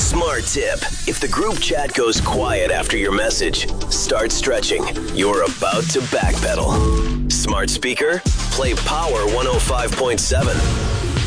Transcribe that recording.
Smart tip. If the group chat goes quiet after your message, start stretching. You're about to backpedal. Smart speaker, play Power 105.7.